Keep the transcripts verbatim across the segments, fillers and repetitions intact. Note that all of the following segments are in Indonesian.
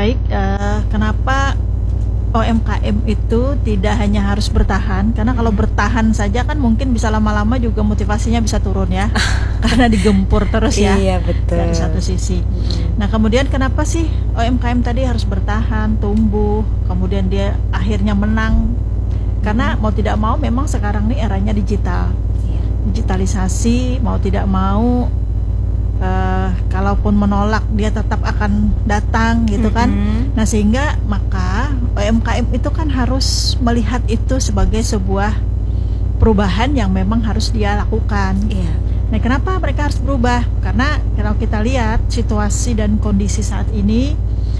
Baik, uh, kenapa U M K M itu tidak hanya harus bertahan? Karena kalau bertahan saja kan mungkin bisa lama-lama juga motivasinya bisa turun ya, karena digempur terus ya. Iya betul. Dari satu sisi. Nah kemudian kenapa sih U M K M tadi harus bertahan, tumbuh, kemudian dia akhirnya menang? Karena mau tidak mau memang sekarang ini eranya digital, digitalisasi, mau tidak mau. Uh, kalaupun menolak dia tetap akan datang gitu kan. Mm-hmm. Nah sehingga maka U M K M itu kan harus melihat itu sebagai sebuah perubahan yang memang harus dia lakukan. Yeah. Nah kenapa mereka harus berubah? Karena kalau kita lihat situasi dan kondisi saat ini,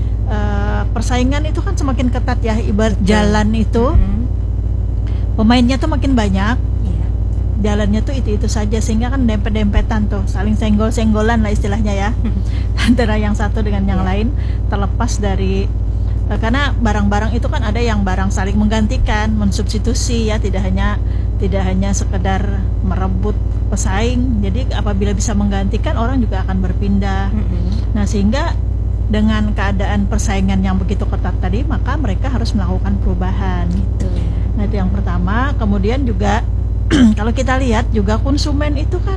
uh, persaingan itu kan semakin ketat ya, ibarat Betul. jalan itu mm-hmm. pemainnya tuh makin banyak. Jalannya tuh itu-itu saja sehingga kan dempet-dempetan tuh, saling senggol-senggolan lah istilahnya ya antara yang satu dengan yang lain, terlepas dari uh, karena barang-barang itu kan ada yang barang saling menggantikan, mensubstitusi ya, tidak hanya tidak hanya sekedar merebut pesaing. Jadi apabila bisa menggantikan, orang juga akan berpindah. Mm-hmm. Nah sehingga dengan keadaan persaingan yang begitu ketat tadi, maka mereka harus melakukan perubahan gitu. Nah itu yang pertama. Kemudian juga kalau kita lihat juga konsumen itu kan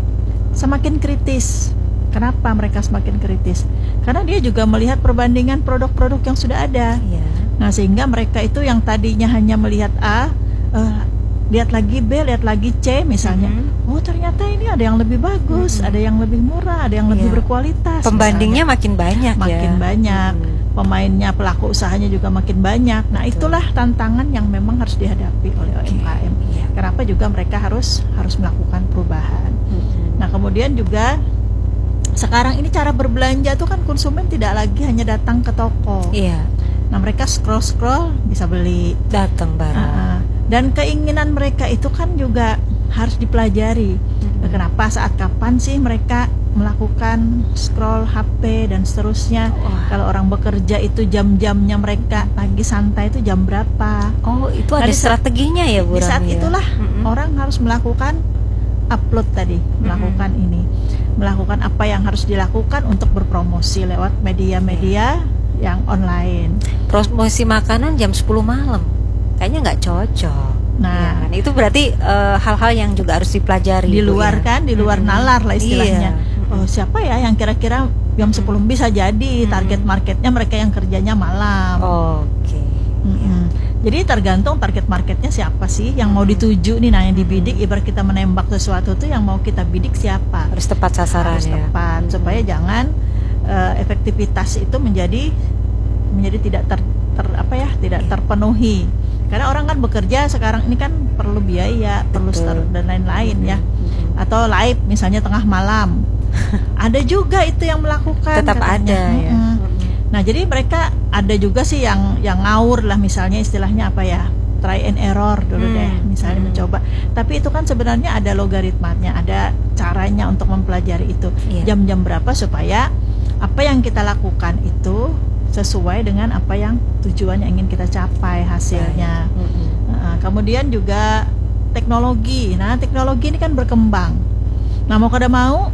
semakin kritis. Kenapa mereka semakin kritis? Karena dia juga melihat perbandingan produk-produk yang sudah ada. Yeah. Nah sehingga mereka itu yang tadinya hanya melihat A, uh, lihat lagi B, lihat lagi C misalnya. Mm-hmm. Oh ternyata ini ada yang lebih bagus, mm-hmm. ada yang lebih murah, ada yang lebih yeah. berkualitas. Pembandingnya misalnya. makin banyak Makin ya. banyak. Mm-hmm. Pemainnya, pelaku usahanya juga makin banyak. Nah Betul. itulah tantangan yang memang harus dihadapi oleh U M K M. Okay. Kenapa juga mereka harus harus melakukan perubahan. Hmm. Nah kemudian juga sekarang ini cara berbelanja tuh kan konsumen tidak lagi hanya datang ke toko. Iya. Nah mereka scroll scroll bisa beli, datang barang. Uh-uh. Dan keinginan mereka itu kan juga harus dipelajari. Hmm. Kenapa, saat kapan sih mereka melakukan scroll H P dan seterusnya. Oh. Kalau orang bekerja itu jam-jamnya mereka lagi santai itu jam berapa. Oh itu ada nah, strateginya ya Bu Rami. Di saat ya? itulah mm-hmm. orang harus melakukan upload tadi, melakukan mm-hmm. ini, melakukan apa yang harus dilakukan untuk berpromosi lewat media-media yeah. yang online. Promosi makanan jam sepuluh malam kayaknya nggak cocok. Nah, ya, itu berarti uh, hal-hal yang juga harus dipelajari di luar ya? Kan, di luar mm-hmm. nalar lah istilahnya. Iya. Oh, siapa ya yang kira-kira jam sepuluh bisa jadi target marketnya mereka yang kerjanya malam. Oke. Okay. Mm-hmm. Jadi tergantung target marketnya siapa sih yang mau dituju nih. Nah yang dibidik, ibarat kita menembak sesuatu tuh yang mau kita bidik siapa. Harus tepat sasaran. Harus ya? tepat supaya jangan uh, efektivitas itu menjadi menjadi tidak ter, ter apa ya tidak yeah. terpenuhi. Karena orang kan bekerja sekarang ini kan perlu biaya, perlu start dan lain-lain ya. Mm-hmm. Atau live misalnya tengah malam. Ada juga itu yang melakukan. Tetap katanya. ada ya. Mm-hmm. Nah jadi mereka ada juga sih yang yang ngawur lah misalnya istilahnya apa ya, try and error dulu hmm. deh misalnya hmm. mencoba. Tapi itu kan sebenarnya ada logaritmanya, ada caranya untuk mempelajari itu. Yeah. Jam-jam berapa supaya apa yang kita lakukan itu sesuai dengan apa yang tujuan yang ingin kita capai hasilnya. Hmm. Nah, kemudian juga teknologi. Nah teknologi ini kan berkembang. Nah mau kada mau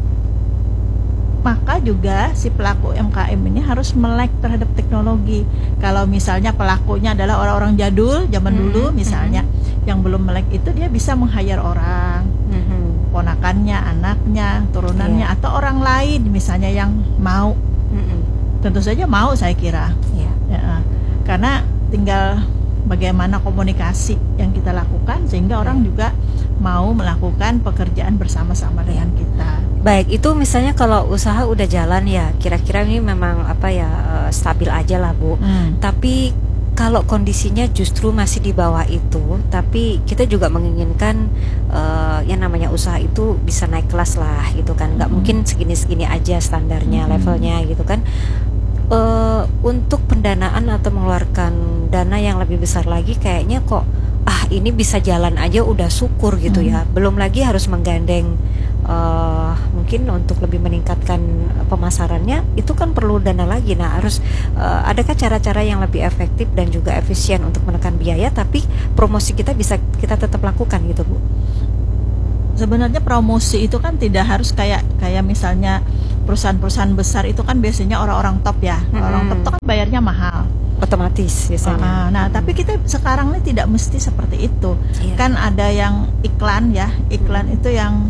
maka juga si pelaku U M K M ini harus melek terhadap teknologi. Kalau misalnya pelakunya adalah orang-orang jadul zaman mm-hmm. dulu misalnya mm-hmm. yang belum melek itu, dia bisa meng-hire orang, mm-hmm. ponakannya, anaknya, turunannya yeah. atau orang lain misalnya yang mau. Mm-hmm. Tentu saja mau saya kira. Yeah. Ya, karena tinggal bagaimana komunikasi yang kita lakukan sehingga yeah. orang juga mau melakukan pekerjaan bersama-sama dengan yeah. kita. Baik, itu misalnya kalau usaha udah jalan ya, kira-kira ini memang apa ya uh, stabil aja lah Bu. Hmm. Tapi kalau kondisinya justru masih di bawah itu, tapi kita juga menginginkan uh, yang namanya usaha itu bisa naik kelas lah, gitu kan? Nggak hmm. mungkin segini-segini aja standarnya, hmm. levelnya, gitu kan? Uh, untuk pendanaan atau mengeluarkan dana yang lebih besar lagi, kayaknya kok ah ini bisa jalan aja udah syukur gitu hmm. ya. Belum lagi harus menggandeng. Uh, mungkin untuk lebih meningkatkan pemasarannya itu kan perlu dana lagi. Nah harus uh, adakah cara-cara yang lebih efektif dan juga efisien untuk menekan biaya tapi promosi kita bisa kita tetap lakukan gitu Bu? Sebenarnya promosi itu kan tidak harus kayak kayak misalnya perusahaan-perusahaan besar itu kan biasanya orang-orang top ya. Mm-hmm. Orang top itu kan bayarnya mahal. Otomatis biasanya. Uh, nah, hmm. tapi kita sekarang ini tidak mesti seperti itu. Yeah. Kan ada yang iklan ya, iklan hmm. itu yang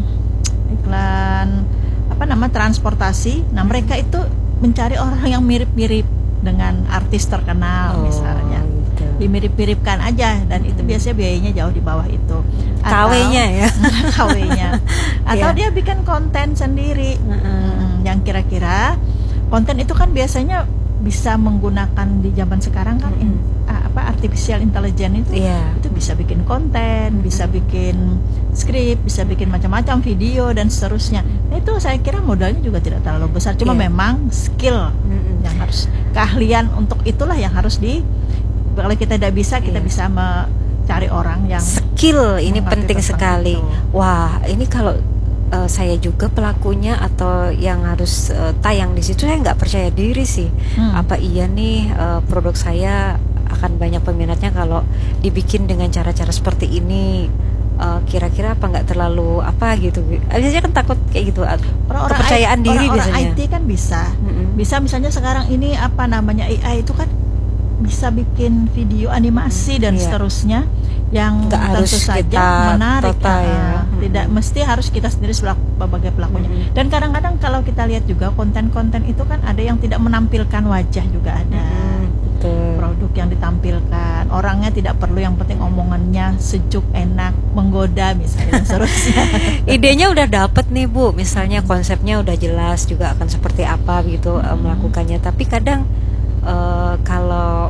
iklan apa nama transportasi. Nah, hmm. mereka itu mencari orang yang mirip-mirip dengan artis terkenal oh, misalnya. Gitu. Dimirip-miripkan aja dan hmm. itu biasanya biayanya jauh di bawah itu. K W-nya ya. K W-nya. Atau yeah. dia bikin konten sendiri. Hmm. Hmm, yang kira-kira konten itu kan biasanya bisa menggunakan di zaman sekarang kan mm-hmm. in, uh, apa artificial intelligence itu yeah. itu bisa bikin konten, mm-hmm. bisa bikin skrip, bisa bikin macam-macam video dan seterusnya. Nah, itu saya kira modalnya juga tidak terlalu besar, cuma yeah. memang skill mm-hmm. yang harus keahlian untuk itulah yang harus di kalau kita tidak bisa kita yeah. bisa mencari orang yang skill ini penting sekali. Itu. Wah, ini kalau Uh, saya juga pelakunya atau yang harus uh, tayang di situ saya nggak percaya diri sih. Hmm. Apa iya nih uh, produk saya akan banyak peminatnya kalau dibikin dengan cara-cara seperti ini? Uh, kira-kira apa nggak terlalu apa gitu? Biasanya kan takut kayak gitu. Orang-orang kepercayaan I, diri orang-orang biasanya. I T kan bisa, mm-hmm. bisa misalnya sekarang ini apa namanya A I itu kan bisa bikin video animasi dan yeah. seterusnya yang nggak tentu saja menarik total, ya. hmm. tidak mesti harus kita sendiri sebagai pelakunya hmm. dan kadang-kadang kalau kita lihat juga konten-konten itu kan ada yang tidak menampilkan wajah juga ada hmm, betul. Produk yang ditampilkan orangnya tidak perlu, yang penting omongannya sejuk, enak, menggoda misalnya dan seterusnya. Idenya udah dapet nih Bu, misalnya konsepnya udah jelas juga akan seperti apa gitu hmm. melakukannya, tapi kadang uh, kalau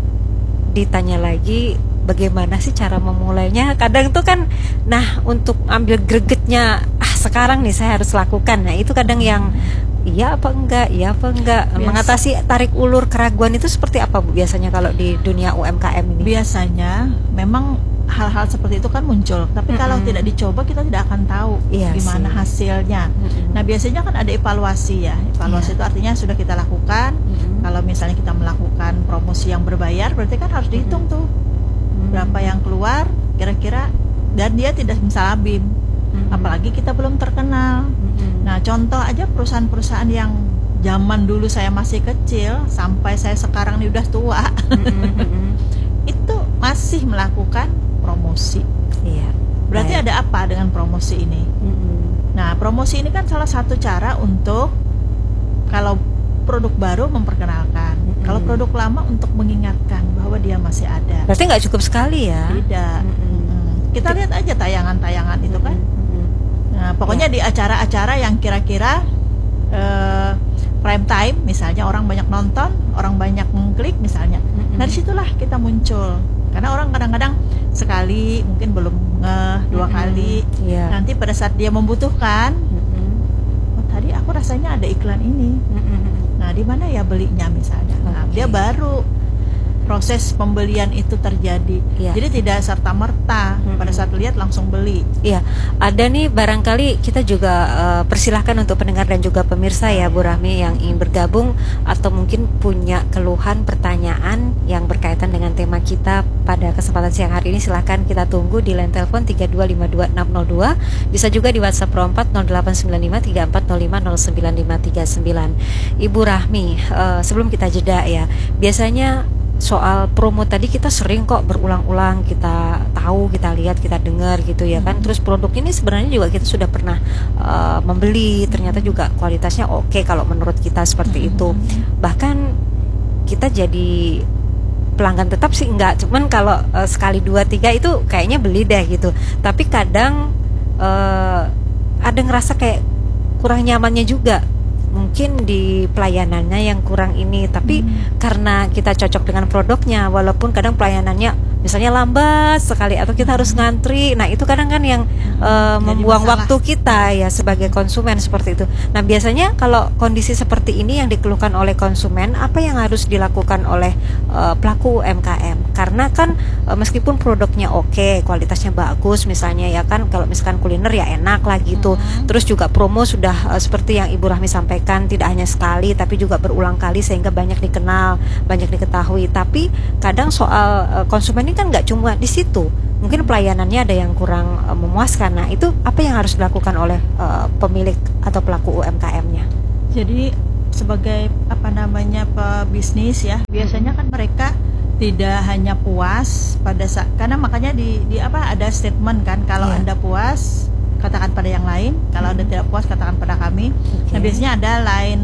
ditanya lagi bagaimana sih cara memulainya, kadang tuh kan nah untuk ambil gregetnya ah sekarang nih saya harus lakukan, nah itu kadang yang iya apa enggak iya apa enggak Biasa. Mengatasi tarik ulur keraguan itu seperti apa Bu biasanya kalau di dunia U M K M ini? Biasanya memang hal-hal seperti itu kan muncul, tapi mm-hmm. kalau tidak dicoba kita tidak akan tahu iya gimana sih. hasilnya. Mm-hmm. Nah biasanya kan ada evaluasi ya, evaluasi yeah. itu artinya sudah kita lakukan. Mm-hmm. Kalau misalnya kita melakukan promosi yang berbayar, berarti kan harus dihitung mm-hmm. tuh mm-hmm. berapa yang keluar kira-kira, dan dia tidak bisa labim. Mm-hmm. Apalagi kita belum terkenal. Mm-hmm. Nah contoh aja perusahaan-perusahaan yang zaman dulu saya masih kecil sampai saya sekarang ini udah tua, mm-hmm. itu masih melakukan promosi. Iya. Berarti baik. Ada apa dengan promosi ini? Mm-hmm. Nah, promosi ini kan salah satu cara untuk kalau produk baru memperkenalkan, mm-hmm. kalau produk lama untuk mengingatkan bahwa dia masih ada. Berarti nggak cukup sekali ya? Tidak. Mm-hmm. Kita lihat aja tayangan-tayangan itu kan. Mm-hmm. Nah, pokoknya ya. Di acara-acara yang kira-kira uh, prime time, misalnya orang banyak nonton, orang banyak mengklik misalnya. Mm-hmm. Nah, disitulah kita muncul. Karena orang kadang-kadang sekali mungkin belum ngeh, dua mm-hmm. kali yeah. nanti pada saat dia membutuhkan, mm-hmm. oh tadi aku rasanya ada iklan ini, mm-hmm. nah di mana ya belinya misalnya, okay. nah dia baru proses pembelian itu terjadi. Ya. Jadi tidak serta-merta hmm. pada saat lihat langsung beli. Iya, ada nih barangkali kita juga uh, persilahkan untuk pendengar dan juga pemirsa ya Bu Rahmi yang ingin bergabung atau mungkin punya keluhan, pertanyaan yang berkaitan dengan tema kita pada kesempatan siang hari ini, silahkan kita tunggu di line telepon tiga dua lima dua enam nol dua, bisa juga di WhatsApp Pro empat nol delapan sembilan lima tiga empat nol lima nol sembilan lima tiga sembilan. Ibu Rahmi, uh, sebelum kita jeda ya, biasanya soal promo tadi kita sering kok berulang-ulang kita tahu, kita lihat, kita dengar gitu ya kan. Terus produk ini sebenarnya juga kita sudah pernah uh, membeli, ternyata juga kualitasnya oke kalau menurut kita seperti itu. Bahkan kita jadi pelanggan tetap sih enggak, cuman kalau uh, sekali dua tiga itu kayaknya beli deh gitu. Tapi kadang uh, ada ngerasa kayak kurang nyamannya juga. Mungkin di pelayanannya yang kurang ini, tapi hmm. karena kita cocok dengan produknya, walaupun kadang pelayanannya misalnya lambat sekali atau kita harus ngantri, nah itu kadang kan yang uh, membuang masalah. Waktu kita ya sebagai konsumen seperti itu. Nah biasanya kalau kondisi seperti ini yang dikeluhkan oleh konsumen, apa yang harus dilakukan oleh uh, pelaku U M K M? Karena kan uh, meskipun produknya oke, kualitasnya bagus misalnya ya kan, kalau misalkan kuliner ya enak lah gitu. Hmm. Terus juga promo sudah uh, seperti yang Ibu Rahmi sampaikan, tidak hanya sekali tapi juga berulang kali sehingga banyak dikenal, banyak diketahui. Tapi kadang soal uh, konsumen ini kan nggak cuma di situ, mungkin pelayanannya ada yang kurang uh, memuaskan. Nah itu apa yang harus dilakukan oleh uh, pemilik atau pelaku U M K M-nya? Jadi sebagai apa namanya pebisnis ya, biasanya kan mereka tidak hanya puas pada saat, karena makanya di, di apa ada statement kan, kalau Iya. Anda puas katakan pada yang lain, kalau Anda tidak puas katakan pada kami. Nah, Oke. biasanya ada lain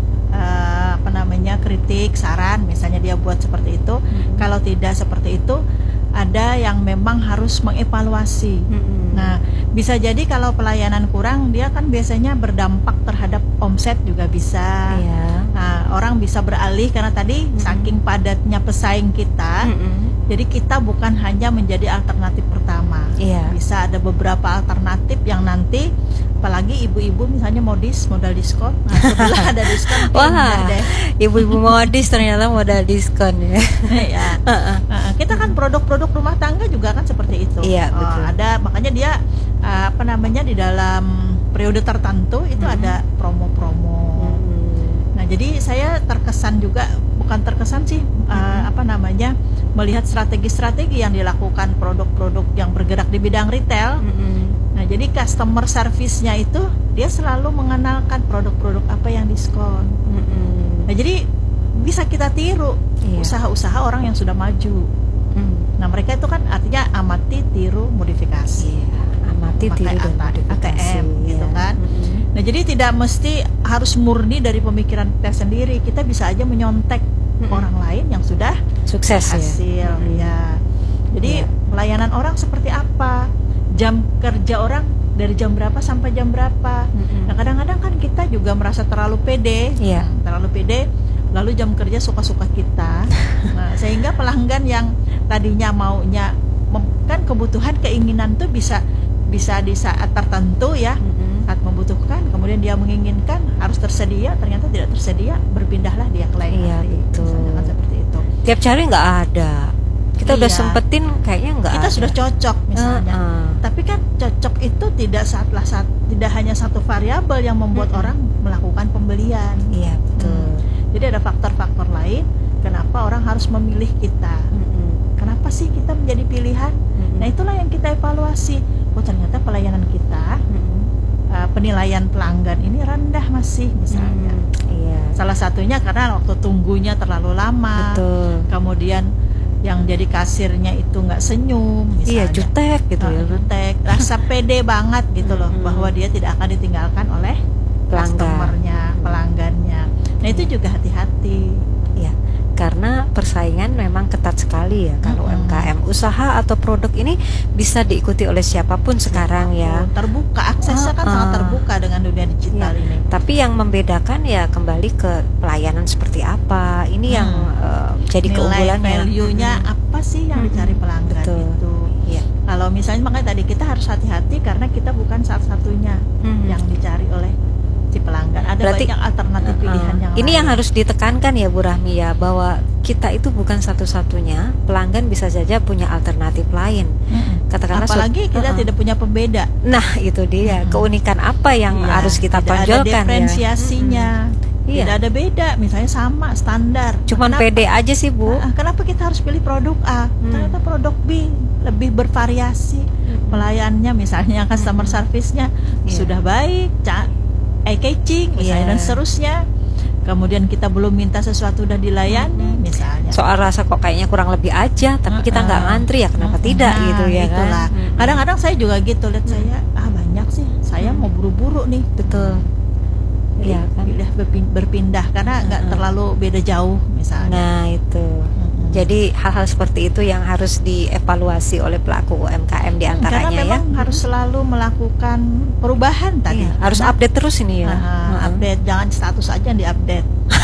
eh, apa namanya kritik, saran, misalnya dia buat seperti itu. Mm-mm. Kalau tidak seperti itu, ada yang memang harus mengevaluasi. Mm-mm. Nah, bisa jadi kalau pelayanan kurang, dia kan biasanya berdampak terhadap omset juga bisa. Iya. Nah, orang bisa beralih karena tadi Mm-mm. saking padatnya pesaing kita, Mm-mm. jadi kita bukan hanya menjadi alternatif pertama. Iya. Bisa ada beberapa alternatif yang nanti, apalagi ibu-ibu misalnya modis, modal diskon. Nah, sebelah ada diskon, pindah Wah, deh. ibu-ibu modis ternyata modal diskon ya. Ya. Heeh. Uh, kita kan produk-produk rumah tangga juga kan seperti itu. Iya, Uh, betul. ada makanya dia uh, apa namanya di dalam periode tertentu itu Mm-mm. ada promo-promo. Mm-mm. Nah, jadi saya terkesan juga, bukan terkesan sih, uh, Mm-mm. apa namanya, melihat strategi-strategi yang dilakukan produk-produk yang bergerak di bidang retail. Mm-mm. Nah, jadi customer service-nya itu dia selalu mengenalkan produk-produk apa yang diskon. Mm-mm. Nah, jadi bisa kita tiru Iya. usaha-usaha orang yang sudah maju. Mm. Nah, mereka itu kan artinya amati, tiru, modifikasi. Iya, amati, Pakai tiru dan A T M modifikasi gitu ya. kan. Mm-mm. Nah, jadi tidak mesti harus murni dari pemikiran kita sendiri. Kita bisa aja menyontek Mm-mm. orang lain yang sudah Sukses ya. hasil Mm-mm. ya. Jadi Iya. pelayanan orang seperti apa? Jam kerja orang dari jam berapa sampai jam berapa? Mm-mm. Nah, kadang-kadang kan kita juga merasa terlalu pede. Iya. Terlalu pede, lalu jam kerja suka-suka kita. Nah, sehingga pelanggan yang tadinya maunya mem- kan kebutuhan keinginan tuh bisa bisa di saat tertentu ya, Mm-mm. saat membutuhkan, kemudian dia menginginkan harus tersedia, ternyata tidak tersedia, berpindahlah dia ke lain Iya, hari. betul. Misalnya kan seperti itu. Tiap cari nggak ada. Kita udah Iya. sempetin kayaknya nggak Kita ada. sudah cocok misalnya. Uh-uh. Tapi kan cocok itu tidak saatlah saat, tidak hanya satu variabel yang membuat Mm-mm. orang melakukan pembelian. Iya, betul. Hmm. Jadi ada faktor-faktor lain kenapa orang harus memilih kita. Mm-mm. Kenapa sih kita menjadi pilihan? Mm-mm. Nah, itulah yang kita evaluasi. Oh, ternyata pelayanan kita, Mm-mm. uh, penilaian pelanggan ini rendah masih misalnya. Mm, Iya. Salah satunya karena waktu tunggunya terlalu lama. Betul. Kemudian yang jadi kasirnya itu nggak senyum Iya, misalnya. jutek gitu Nah, ya. jutek, rasa pede banget gitu loh, Mm-mm. bahwa dia tidak akan ditinggalkan oleh Pelanggan. customernya, pelanggannya. Nah, itu juga hati-hati. Iya. Karena persaingan memang ketat sekali ya kalau Mm-mm. U M K M. Usaha atau produk ini bisa diikuti oleh siapapun sekarang ya. Terbuka, aksesnya kan Uh-uh. sangat terbuka dengan dunia digital Iya. ini. Tapi yang membedakan ya kembali ke pelayanan seperti apa. Ini yang Hmm. uh, jadi Nilai keunggulannya. value-nya Mm-mm. apa sih yang Mm-mm. dicari pelanggan Betul. itu. Iya. Kalau misalnya makanya tadi kita harus hati-hati karena kita bukan satu-satunya Mhm. yang dicari oleh si pelanggan. Ada Berarti- banyak alternatif Uh-uh. pilihan yang Ini lain. yang harus ditekankan ya Bu Rahmi ya, bahwa kita itu bukan satu-satunya. Pelanggan bisa saja punya alternatif lain. Mm-mm. Katakanlah Apalagi su- kita uh-uh. tidak punya pembeda. Nah itu dia Mm-mm. keunikan apa yang Iya, harus kita tidak tonjolkan ada diferensiasinya. ya. Iya. Tidak ada beda, misalnya sama standar. Cuman Kenapa- pede aja sih Bu. Ah, kenapa kita harus pilih produk A? Hmm. Ternyata produk B lebih bervariasi. Pelayannya misalnya customer Hmm. service-nya Iya. sudah baik, ca- eye catching misalnya Iya. dan seterusnya. Kemudian kita belum minta sesuatu udah dilayani Hmm. misalnya. Soal rasa kok kayaknya kurang lebih aja, tapi kita nggak Uh-uh. ngantri ya kenapa Mm-mm. tidak Nah, gitu ya itulah. kan? Mm-mm. Kadang-kadang saya juga gitu, lihat saya ah banyak sih, saya Hmm. mau buru-buru nih. Betul. Jadi Iya kan? pilih berpin- berpindah karena nggak Mm-mm. terlalu beda jauh misalnya. Nah itu. Mm-mm. Jadi hal-hal seperti itu yang harus dievaluasi oleh pelaku U M K M Karena diantaranya ya. memang harus selalu melakukan perubahan tadi. Iya, harus Karena- update terus ini ya. Ah, Mm-mm. update, jangan status aja yang diupdate.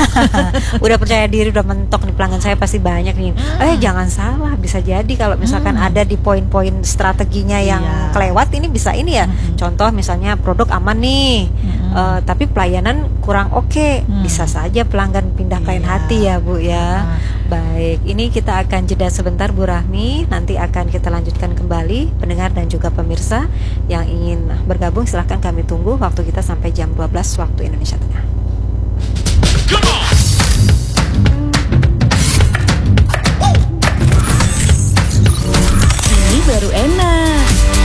Udah percaya diri, udah mentok nih pelanggan saya pasti banyak nih. Hmm. Eh jangan salah, bisa jadi kalau misalkan Hmm. ada di poin-poin strateginya yang Iya. kelewat ini bisa ini ya. Mm-mm. Contoh misalnya produk aman nih, Mm-mm. eh, tapi pelayanan kurang oke, Hmm. bisa saja pelanggan pindah ke lain Iya. hati ya Bu ya. Ah. Baik, ini kita akan jeda sebentar Bu Rahmi, nanti akan kita lanjutkan kembali. Pendengar dan juga pemirsa yang ingin bergabung silahkan kami tunggu, waktu kita sampai jam dua belas waktu Indonesia Tengah.